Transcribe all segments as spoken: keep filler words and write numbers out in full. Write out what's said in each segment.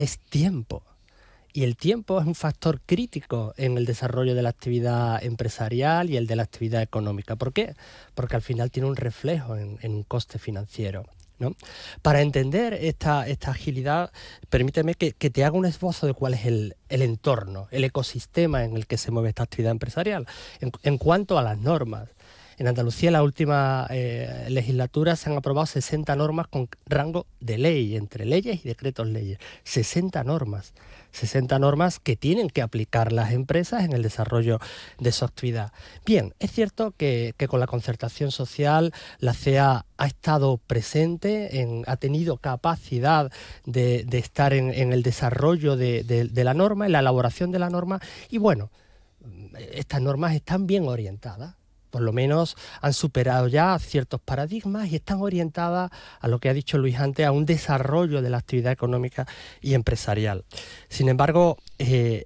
es tiempo. Y el tiempo es un factor crítico en el desarrollo de la actividad empresarial y el de la actividad económica. ¿Por qué? Porque al final tiene un reflejo en, en un coste financiero, ¿no? Para entender esta, esta agilidad, permíteme que, que te haga un esbozo de cuál es el, el entorno, el ecosistema en el que se mueve esta actividad empresarial. En, en cuanto a las normas, en Andalucía en la última eh, legislatura se han aprobado sesenta normas con rango de ley, entre leyes y decretos leyes. sesenta normas. sesenta normas que tienen que aplicar las empresas en el desarrollo de su actividad. Bien, es cierto que, que con la concertación social la C E A ha estado presente, en, ha tenido capacidad de, de estar en, en el desarrollo de, de, de la norma, en la elaboración de la norma, y bueno, estas normas están bien orientadas. Por lo menos han superado ya ciertos paradigmas y están orientadas a lo que ha dicho Luis antes, a un desarrollo de la actividad económica y empresarial. Sin embargo, eh,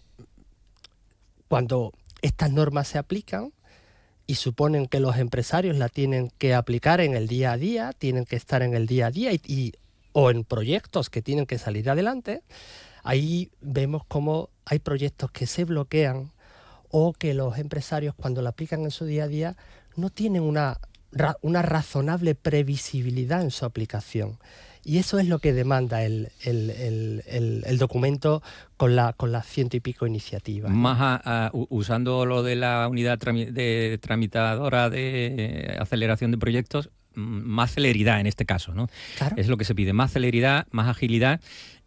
cuando estas normas se aplican y suponen que los empresarios la tienen que aplicar en el día a día, tienen que estar en el día a día y, y, o en proyectos que tienen que salir adelante, ahí vemos cómo hay proyectos que se bloquean o que los empresarios cuando la aplican en su día a día no tienen una, una razonable previsibilidad en su aplicación. Y eso es lo que demanda el, el, el, el, el documento con, la, con las ciento y pico iniciativas, ¿no? Más a, a, usando lo de la unidad trami, de tramitadora de aceleración de proyectos, más celeridad en este caso, ¿no? Claro. Es lo que se pide, más celeridad, más agilidad.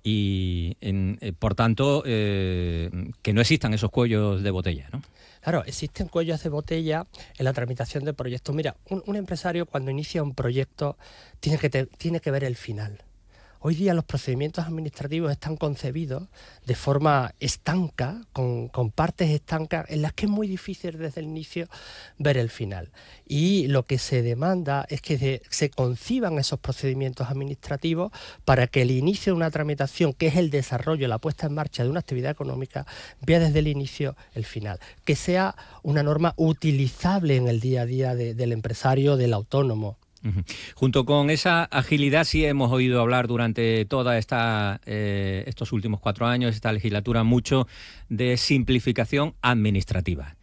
Y, en, eh, por tanto, eh, que no existan esos cuellos de botella, ¿no? Claro, existen cuellos de botella en la tramitación de proyectos. Mira, un, un empresario cuando inicia un proyecto tiene que, te, tiene que ver el final. Hoy día los procedimientos administrativos están concebidos de forma estanca, con, con partes estancas, en las que es muy difícil desde el inicio ver el final. Y lo que se demanda es que de, se conciban esos procedimientos administrativos para que el inicio de una tramitación, que es el desarrollo, la puesta en marcha de una actividad económica, vea desde el inicio el final. Que sea una norma utilizable en el día a día de, del empresario, del autónomo. Uh-huh. Junto con esa agilidad sí hemos oído hablar durante toda esta eh, estos últimos cuatro años, esta legislatura, mucho de simplificación administrativa.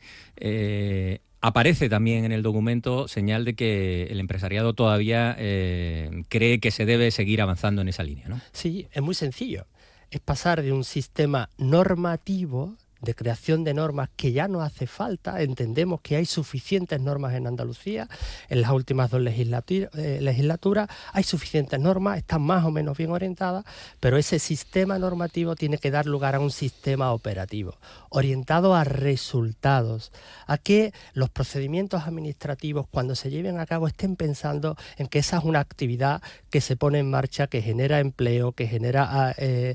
Eh, aparece también en el documento señal de que el empresariado todavía eh, cree que se debe seguir avanzando en esa línea, ¿no? Sí, es muy sencillo. Es pasar de un sistema normativo de creación de normas que ya no hace falta. Entendemos que hay suficientes normas en Andalucía, en las últimas dos legislatura, eh, legislaturas hay suficientes normas, están más o menos bien orientadas, pero ese sistema normativo tiene que dar lugar a un sistema operativo, orientado a resultados, a que los procedimientos administrativos cuando se lleven a cabo estén pensando en que esa es una actividad que se pone en marcha, que genera empleo, que genera eh,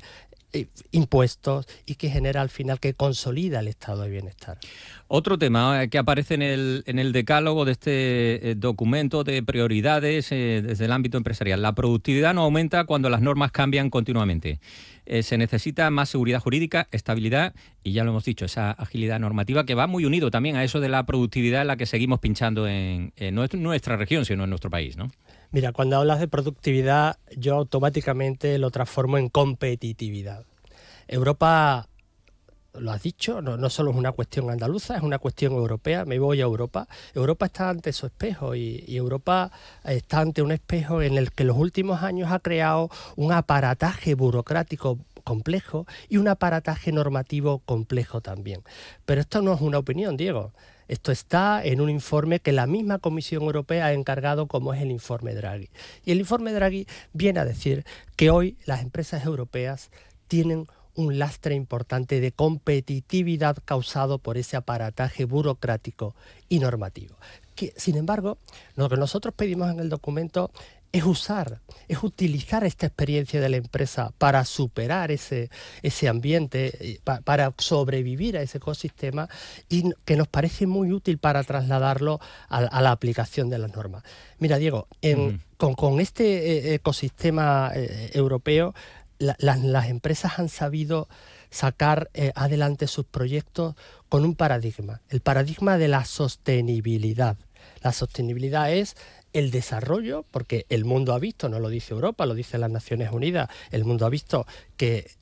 impuestos y que genera al final, que consolida el estado de bienestar. Otro tema que aparece en el, en el decálogo de este eh, documento de prioridades eh, desde el ámbito empresarial. La productividad no aumenta cuando las normas cambian continuamente. Eh, se necesita más seguridad jurídica, estabilidad y, ya lo hemos dicho, esa agilidad normativa que va muy unido también a eso de la productividad en la que seguimos pinchando en, en nuestra región, sino en nuestro país, ¿no? Mira, cuando hablas de productividad, yo automáticamente lo transformo en competitividad. Europa, lo has dicho, no, no solo es una cuestión andaluza, es una cuestión europea. Me voy a Europa. Europa está ante su espejo y, y Europa está ante un espejo en el que en los últimos años ha creado un aparataje burocrático complejo y un aparataje normativo complejo también. Pero esto no es una opinión, Diego. Esto está en un informe que la misma Comisión Europea ha encargado, como es el informe Draghi. Y el informe Draghi viene a decir que hoy las empresas europeas tienen un lastre importante de competitividad causado por ese aparataje burocrático y normativo. Que, sin embargo, lo que nosotros pedimos en el documento es usar, es utilizar esta experiencia de la empresa para superar ese, ese ambiente, pa, para sobrevivir a ese ecosistema, y que nos parece muy útil para trasladarlo a, a la aplicación de las normas. Mira, Diego, en, uh-huh. con, con este ecosistema eh, europeo, la, la, las empresas han sabido sacar eh, adelante sus proyectos con un paradigma, el paradigma de la sostenibilidad. La sostenibilidad es el desarrollo, porque el mundo ha visto, no lo dice Europa, lo dicen las Naciones Unidas, el mundo ha visto que